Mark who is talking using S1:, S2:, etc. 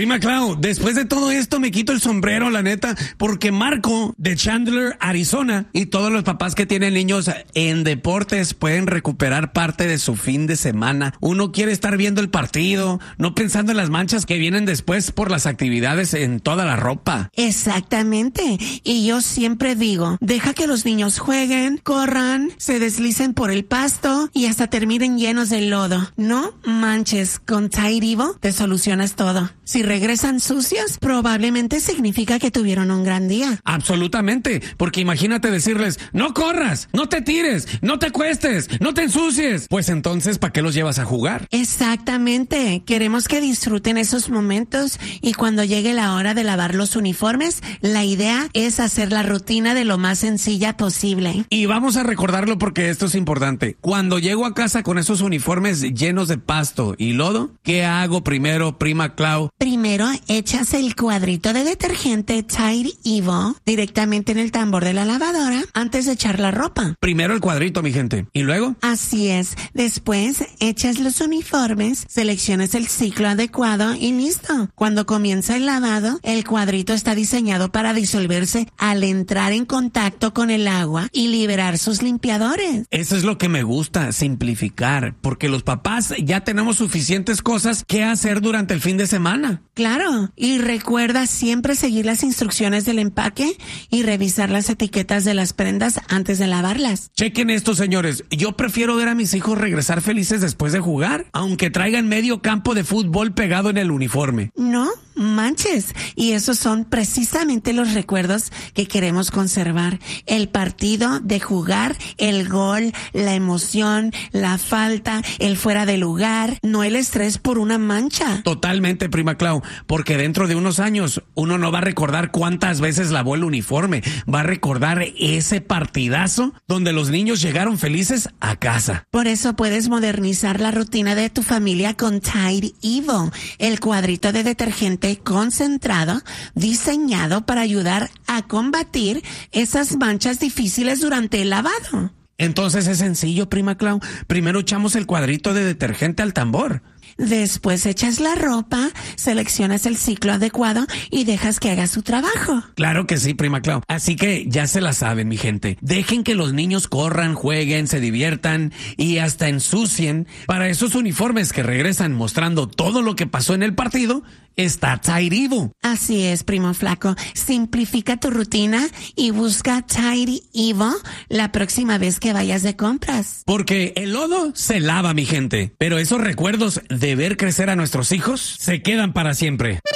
S1: Prima Clau, después de todo esto me quito el sombrero, la neta, porque Marco de Chandler, Arizona, y todos los papás que tienen niños en deportes pueden recuperar parte de su fin de semana. Uno quiere estar viendo el partido, no pensando en las manchas que vienen después por las actividades en toda la ropa.
S2: Exactamente. Y yo siempre digo, deja que los niños jueguen, corran, se deslicen por el pasto y hasta terminen llenos de lodo. No manches, con Tide Evo te solucionas todo. Si regresan sucios, probablemente significa que tuvieron un gran día.
S1: Absolutamente, porque imagínate decirles, no corras, no te tires, no te acuestes, no te ensucies. Pues entonces, ¿para qué los llevas a jugar?
S2: Exactamente, queremos que disfruten esos momentos y cuando llegue la hora de lavar los uniformes, la idea es hacer la rutina de lo más sencilla posible.
S1: Y vamos a recordarlo porque esto es importante. Cuando llego a casa con esos uniformes llenos de pasto y lodo, ¿qué hago primero, Prima Clau?
S2: Primero echas el cuadrito de detergente Tide Evo directamente en el tambor de la lavadora antes de echar la ropa.
S1: Primero el cuadrito, mi gente. ¿Y luego?
S2: Así es. Después echas los uniformes, seleccionas el ciclo adecuado y listo. Cuando comienza el lavado, el cuadrito está diseñado para disolverse al entrar en contacto con el agua y liberar sus limpiadores.
S1: Eso es lo que me gusta, simplificar, porque los papás ya tenemos suficientes cosas que hacer durante el fin de semana.
S2: Claro, y recuerda siempre seguir las instrucciones del empaque y revisar las etiquetas de las prendas antes de lavarlas.
S1: Chequen esto, señores. Yo prefiero ver a mis hijos regresar felices después de jugar, aunque traigan medio campo de fútbol pegado en el uniforme.
S2: No manches, y esos son precisamente los recuerdos que queremos conservar. El partido de jugar, el gol, la emoción, la falta, el fuera de lugar, no el estrés por una mancha.
S1: Totalmente, Prima Clau, porque dentro de unos años uno no va a recordar cuántas veces lavó el uniforme, va a recordar ese partidazo donde los niños llegaron felices a casa.
S2: Por eso puedes modernizar la rutina de tu familia con Tide Evo, el cuadrito de detergente concentrado diseñado para ayudar a combatir esas manchas difíciles durante el lavado.
S1: Entonces es sencillo, Prima Clau. Primero echamos el cuadrito de detergente al tambor.
S2: Después echas la ropa, seleccionas el ciclo adecuado y dejas que haga su trabajo.
S1: Claro que sí, Prima Clau. Así que ya se la saben, mi gente. Dejen que los niños corran, jueguen, se diviertan y hasta ensucien. Para esos uniformes que regresan mostrando todo lo que pasó en el partido, está Tide Evo.
S2: Así es, primo flaco. Simplifica tu rutina y busca Tide Evo la próxima vez que vayas de compras.
S1: Porque el lodo se lava, mi gente. Pero esos recuerdos de ver crecer a nuestros hijos se quedan para siempre.